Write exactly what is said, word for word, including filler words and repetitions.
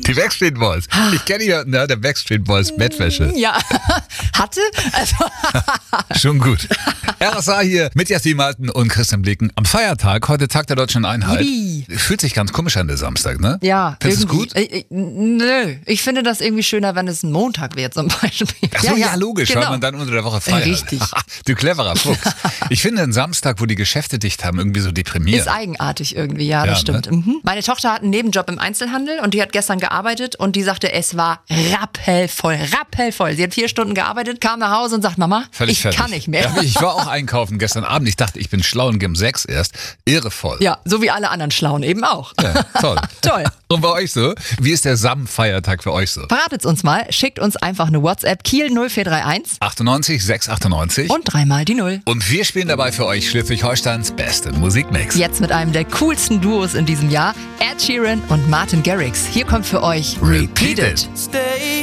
Die Backstreet Boys. Ich kenne ja, ne, der Backstreet Boys Bettwäsche. Ja, hatte? Also Schon gut. R S A hier mit Jasmin Malten und Christian Blicken. Am Feiertag, heute Tag der Deutschen Einheit. Yippie. Fühlt sich ganz komisch an, der Samstag, ne? Ja, Findest du es gut? Ich, ich, nö, ich finde das irgendwie schöner, wenn es ein Montag wird zum Beispiel. Ach so, ja, logisch, genau. weil man dann unter der Woche feiert. Richtig. Du cleverer Fuchs. Ich finde einen Samstag, wo die Geschäfte dicht haben, irgendwie so deprimiert. Ist eigenartig irgendwie, ja, Ja, das stimmt. ne? Mhm. Meine Tochter hat einen Nebenjob im Einzelhandel und die hat gestern gearbeitet und die sagte, es war rappelvoll, rappelvoll. Sie hat vier Stunden gearbeitet, kam nach Hause und sagt, Mama, Völlig ich fertig. kann nicht mehr. Ja, ich war auch einkaufen gestern Abend. Ich dachte, ich bin schlau und gehe um sechs erst. Irrevoll. Ja, so wie alle anderen Schlauen eben auch. Ja, toll. Toll. Und bei euch so? Wie ist der Sam-Feiertag für euch so? Verratet's uns mal, schickt uns einfach eine WhatsApp, Kiel null vier drei eins achtundneunzig sechs achtundneunzig. und dreimal die Null. Und wir spielen dabei für euch Schleswig-Holsteins besten Musikmix. Jetzt mit einem der coolsten Duos in diesem Jahr, Ed Sheeran und Martin Garrix. Hier kommt für euch Repeat It. Stay